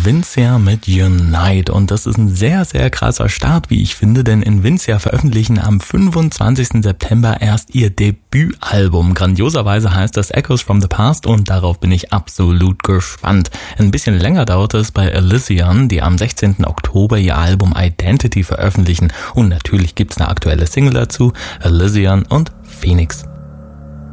Invincia mit Unite und das ist ein sehr, sehr krasser Start, wie ich finde, denn Invincia veröffentlichen am 25. September erst ihr Debütalbum. Grandioserweise heißt das Echoes from the Past und darauf bin ich absolut gespannt. Ein bisschen länger dauert es bei Elysian, die am 16. Oktober ihr Album Identity veröffentlichen und natürlich gibt's eine aktuelle Single dazu, Elysian und Phoenix.